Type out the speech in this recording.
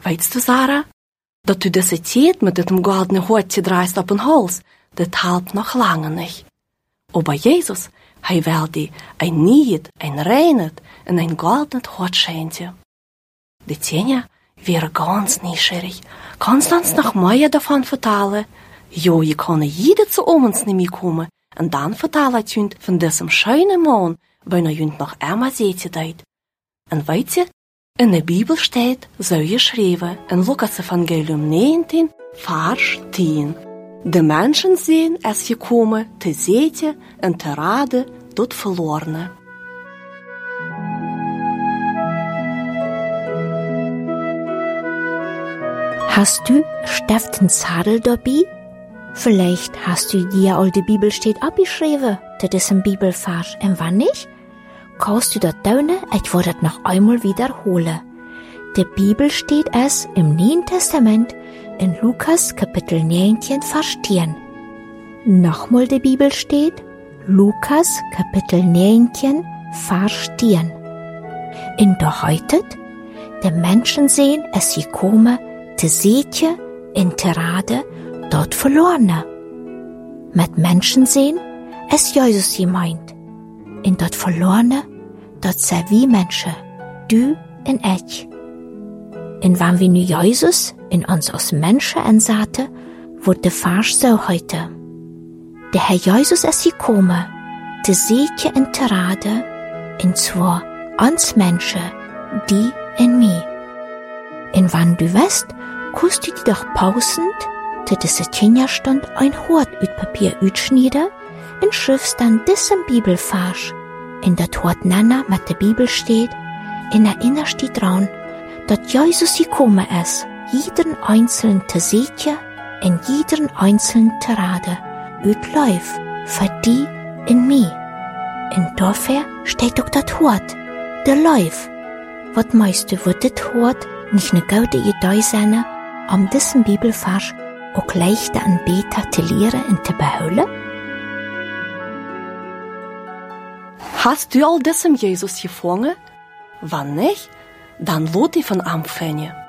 Weißt du, Sarah, dat du deze tijd met het goldene hoedje draait op een hals, dat helpt nog lange niet. Aber Jesus, hij wil die een niet, een reinet en een goldene hoed schenken. Die Tjenja wäre ganz neugierig. Kannst du uns noch mehr davon vertellen? Jo, je kan jeder zu uns nicht kommen und dann vertellen jünd von diesem schönen Mann, wenn jünd noch einmal seht deit. Und weißt ihr, in der Bibel steht, so geschrieben, in Lukas Evangelium 19, Vers 10. De Menschen sehen es gekommen, te zetje en te raden tot verlorene. Hast du Stiften Zadel dabei? Vielleicht hast du dir all die Bibel steht abgeschrieben, zu diesem Bibelvers. Und wann nicht? Kannst du dort daunen, ich würde das noch einmal wiederholen. Die Bibel steht es im Neuen Testament in Lukas Kapitel 19, Vers 10. Nochmal die Bibel steht, Lukas Kapitel 19, Vers 10. In der heute, die Menschen sehen es gekommen, te zetje en te raden dort verlorene. Met Menschen sehen, es Jesus gemeint. In dort verlorene, dort sei wie Menschen, du en ich. En wann wir nu Jesus in uns als Menschen ansaten, wordt de Vers so heute. Der Herr Jesus ist gekommen, te zetje en te raden, en zwar uns Menschen, die en mir. En wann du weißt, kannst du dir doch pausend, zu dieser Tjenja-Stund ein Hort ut Papier utschnieden und schriftst dann diesen Bibelvers, in dat Hort nanna mit der Bibel steht, in erinnerst dich dran, dat Jesus gekommen ist, jeden einzelnen te zetje en jeden einzelnen te raden, ut Leuf, für die in mi. Und dafür steht auch dat Hort, der Leuf. Wat meinst du, wird dat Hort nicht ne gute Idee sein, diesen Bibelvers auch leichter und besser zu lehren und zu behalten? Hast du all diesem Jesus gefangen? Wann nicht, dann lot die von anfangen.